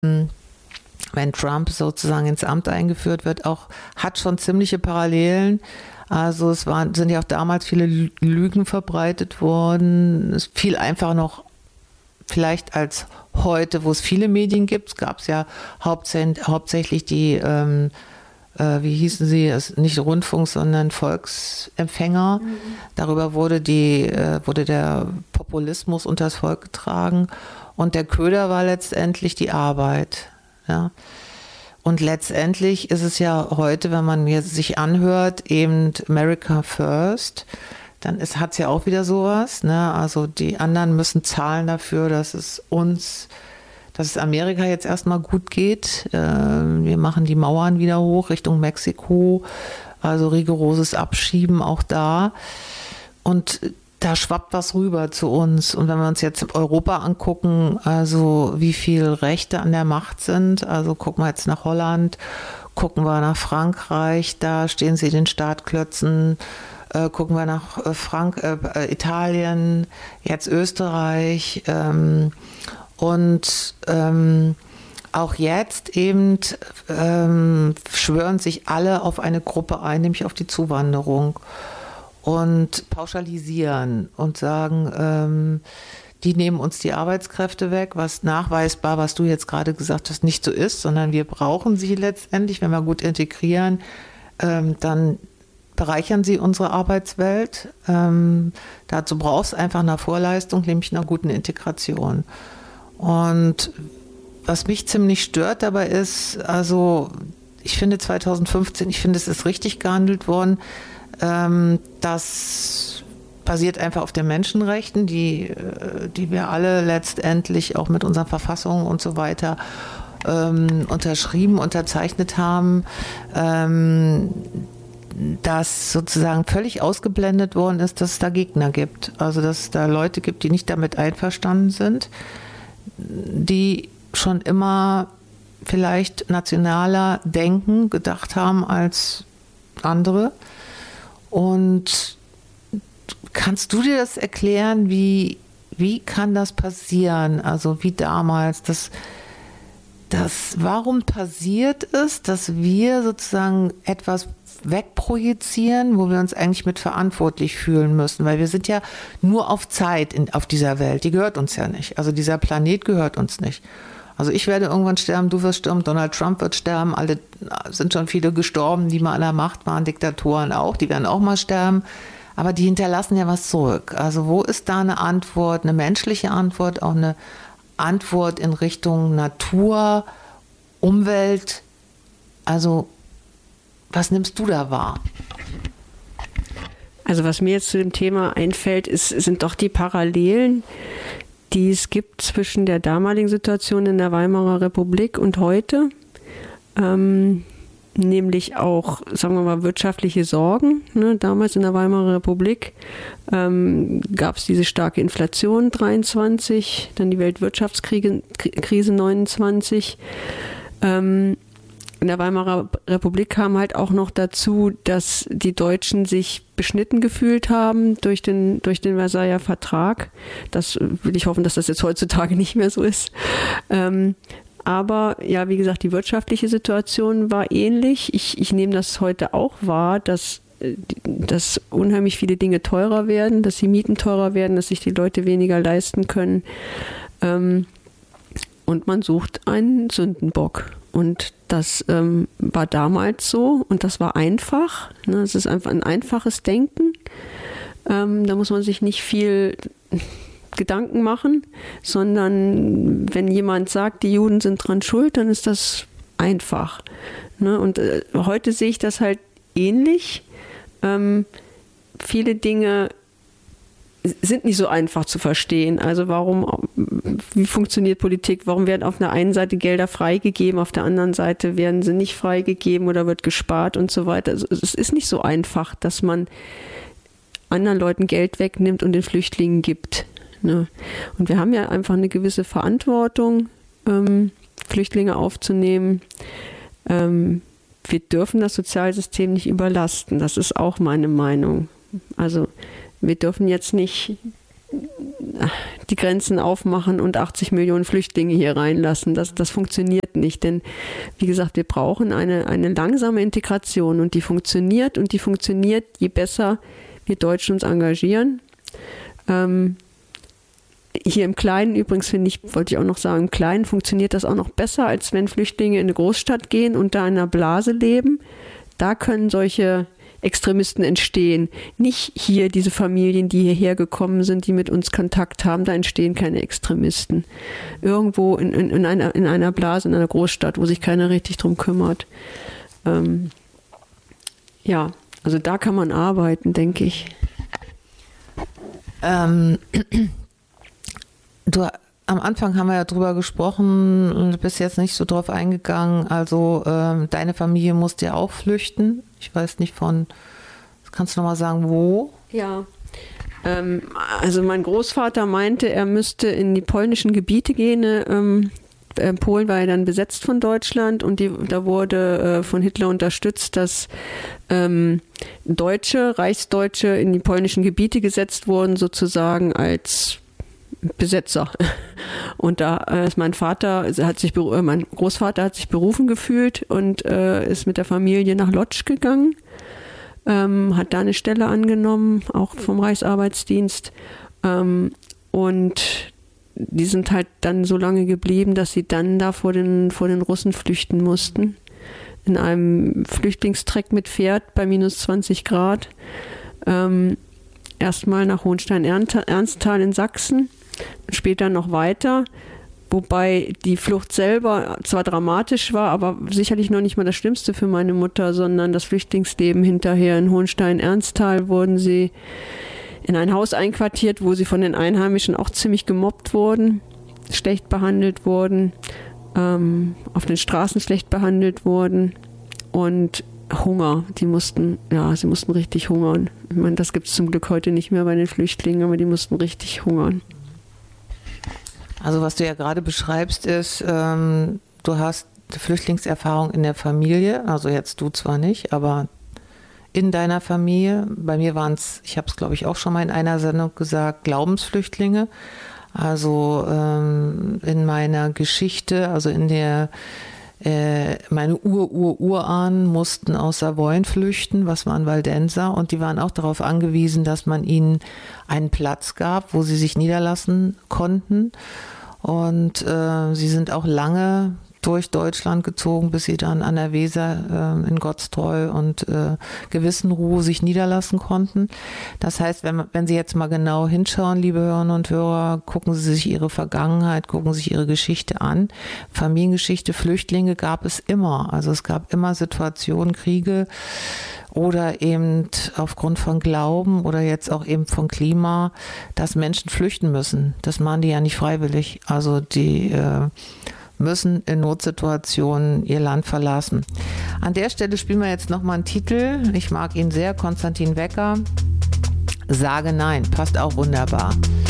wenn Trump sozusagen ins Amt eingeführt wird, auch hat schon ziemliche Parallelen. Also sind ja auch damals viele Lügen verbreitet worden. Es ist viel einfacher noch vielleicht als heute, wo es viele Medien gibt. Es gab es ja hauptsächlich die, wie hießen sie, nicht Rundfunk, sondern Volksempfänger. Mhm. Darüber wurde der Populismus unters Volk getragen. Und der Köder war letztendlich die Arbeit. Ja. Und letztendlich ist es ja heute, wenn man sich anhört, eben America First, dann hat es ja auch wieder sowas. Ne? Also die anderen müssen zahlen dafür, dass es Amerika jetzt erstmal gut geht. Wir machen die Mauern wieder hoch Richtung Mexiko, also rigoroses Abschieben auch da. Und da schwappt was rüber zu uns. Und wenn wir uns jetzt Europa angucken, also wie viel Rechte an der Macht sind, also gucken wir jetzt nach Holland, gucken wir nach Frankreich, da stehen sie den Startklötzen, gucken wir nach Italien, jetzt Österreich und auch jetzt eben schwören sich alle auf eine Gruppe ein, nämlich auf die Zuwanderung. Und pauschalisieren und sagen, die nehmen uns die Arbeitskräfte weg, was nachweisbar, was du jetzt gerade gesagt hast, nicht so ist, sondern wir brauchen sie letztendlich, wenn wir gut integrieren, dann bereichern sie unsere Arbeitswelt. Dazu brauchst du einfach eine Vorleistung, nämlich einer guten Integration. Und was mich ziemlich stört dabei ist, also ich finde 2015, es ist richtig gehandelt worden. Das basiert einfach auf den Menschenrechten, die wir alle letztendlich auch mit unseren Verfassungen und so weiter unterzeichnet haben, dass sozusagen völlig ausgeblendet worden ist, dass es da Gegner gibt. Also dass es da Leute gibt, die nicht damit einverstanden sind, die schon immer vielleicht nationaler gedacht haben als andere. Und kannst du dir das erklären, wie kann das passieren? Also wie damals, warum passiert es, dass wir sozusagen etwas wegprojizieren, wo wir uns eigentlich mit verantwortlich fühlen müssen? Weil wir sind ja nur auf Zeit auf dieser Welt, die gehört uns ja nicht. Also dieser Planet gehört uns nicht. Also ich werde irgendwann sterben, du wirst sterben, Donald Trump wird sterben, sind schon viele gestorben, die mal an der Macht waren, Diktatoren auch, die werden auch mal sterben, aber die hinterlassen ja was zurück. Also wo ist da eine Antwort, eine menschliche Antwort, auch eine Antwort in Richtung Natur, Umwelt? Also was nimmst du da wahr? Also was mir jetzt zu dem Thema einfällt, sind doch die Parallelen, die es gibt zwischen der damaligen Situation in der Weimarer Republik und heute, nämlich auch, sagen wir mal, wirtschaftliche Sorgen. Ne? Damals in der Weimarer Republik gab es diese starke Inflation 23, dann die Weltwirtschaftskrise 29. In der Weimarer Republik kam halt auch noch dazu, dass die Deutschen sich beschnitten gefühlt haben durch den Versailler Vertrag. Das will ich hoffen, dass das jetzt heutzutage nicht mehr so ist. Aber ja, wie gesagt, die wirtschaftliche Situation war ähnlich. Ich nehme das heute auch wahr, dass unheimlich viele Dinge teurer werden, dass die Mieten teurer werden, dass sich die Leute weniger leisten können. Und man sucht einen Sündenbock. Und das war damals so und das war einfach. Ne? Es ist einfach ein einfaches Denken. Da muss man sich nicht viel Gedanken machen, sondern wenn jemand sagt, die Juden sind dran schuld, dann ist das einfach. Ne? Und heute sehe ich das halt ähnlich. Viele Dinge sind nicht so einfach zu verstehen. Also wie funktioniert Politik? Warum werden auf der einen Seite Gelder freigegeben, auf der anderen Seite werden sie nicht freigegeben oder wird gespart und so weiter. Also es ist nicht so einfach, dass man anderen Leuten Geld wegnimmt und den Flüchtlingen gibt. Ne? Und wir haben ja einfach eine gewisse Verantwortung, Flüchtlinge aufzunehmen. Wir dürfen das Sozialsystem nicht überlasten. Das ist auch meine Meinung. Also wir dürfen jetzt nicht die Grenzen aufmachen und 80 Millionen Flüchtlinge hier reinlassen. Das funktioniert nicht, denn wie gesagt, wir brauchen eine langsame Integration und die funktioniert, je besser wir Deutschen uns engagieren. Hier im Kleinen übrigens, wollte ich auch noch sagen, im Kleinen funktioniert das auch noch besser, als wenn Flüchtlinge in eine Großstadt gehen und da in einer Blase leben. Da können solche Extremisten entstehen. Nicht hier diese Familien, die hierher gekommen sind, die mit uns Kontakt haben, da entstehen keine Extremisten. Irgendwo in einer Blase, in einer Großstadt, wo sich keiner richtig drum kümmert. Ja, also da kann man arbeiten, denke ich. Am Anfang haben wir ja drüber gesprochen und du bist jetzt nicht so drauf eingegangen. Also deine Familie musste ja auch flüchten. Ich weiß nicht kannst du noch mal sagen, wo? Ja, also mein Großvater meinte, er müsste in die polnischen Gebiete gehen. Polen war ja dann besetzt von Deutschland und da wurde von Hitler unterstützt, dass Reichsdeutsche in die polnischen Gebiete gesetzt wurden, sozusagen als Besetzer. Und da ist mein Großvater hat sich berufen gefühlt und ist mit der Familie nach Lodz gegangen, hat da eine Stelle angenommen, auch vom Reichsarbeitsdienst. Und die sind halt dann so lange geblieben, dass sie dann da vor den Russen flüchten mussten. In einem Flüchtlingstreck mit Pferd bei minus 20 Grad. Erstmal nach Hohenstein-Ernsthal in Sachsen, später noch weiter. Wobei die Flucht selber zwar dramatisch war, aber sicherlich noch nicht mal das Schlimmste für meine Mutter, sondern das Flüchtlingsleben hinterher. In Hohenstein-Ernsthal wurden sie in ein Haus einquartiert, wo sie von den Einheimischen auch ziemlich gemobbt wurden, schlecht behandelt wurden, auf den Straßen schlecht behandelt wurden und Hunger. Sie mussten richtig hungern. Ich meine, das gibt es zum Glück heute nicht mehr bei den Flüchtlingen, aber die mussten richtig hungern. Also was du ja gerade beschreibst ist, du hast Flüchtlingserfahrung in der Familie, also jetzt du zwar nicht, aber in deiner Familie. Bei mir waren es, ich habe es glaube ich auch schon mal in einer Sendung gesagt, Glaubensflüchtlinge. Also in meiner Geschichte, also in der meine Urahnen mussten aus Savoyen flüchten, was waren Waldenser, und die waren auch darauf angewiesen, dass man ihnen einen Platz gab, wo sie sich niederlassen konnten. Und sie sind auch lange durch Deutschland gezogen, bis sie dann an der Weser in Gottstreu und Gewissenruhe sich niederlassen konnten. Das heißt, wenn Sie jetzt mal genau hinschauen, liebe Hörerinnen und Hörer, gucken Sie sich Ihre Vergangenheit, gucken Sie sich Ihre Geschichte an. Familiengeschichte, Flüchtlinge gab es immer. Also es gab immer Situationen, Kriege oder eben aufgrund von Glauben oder jetzt auch eben von Klima, dass Menschen flüchten müssen. Das machen die ja nicht freiwillig. Also die müssen in Notsituationen ihr Land verlassen. An der Stelle spielen wir jetzt nochmal einen Titel. Ich mag ihn sehr, Konstantin Wecker. Sage Nein, passt auch wunderbar.